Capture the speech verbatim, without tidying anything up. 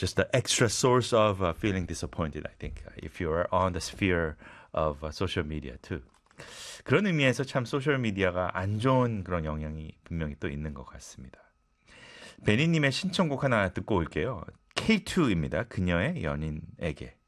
just the extra source of uh, feeling disappointed, I think, uh, if you're on the sphere of uh, social media too. 그런 의미에서 참 소셜미디어가 안 좋은 그런 영향이 분명히 또 있는 것 같습니다. 베니님의 신청곡 하나 듣고 올게요. 케이 투입니다. 그녀의 연인에게.